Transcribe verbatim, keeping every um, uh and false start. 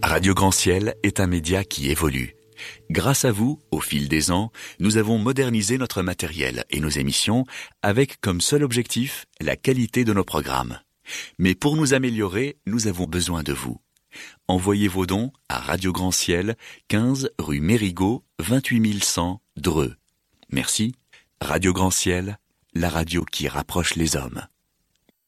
Radio Grand Ciel est un média qui évolue. Grâce à vous, au fil des ans, nous avons modernisé notre matériel et nos émissions avec comme seul objectif la qualité de nos programmes. Mais pour nous améliorer, nous avons besoin de vous. Envoyez vos dons à Radio Grand Ciel, quinze rue Mérigot, vingt-huit mille cent, Dreux. Merci. Radio Grand Ciel, la radio qui rapproche les hommes.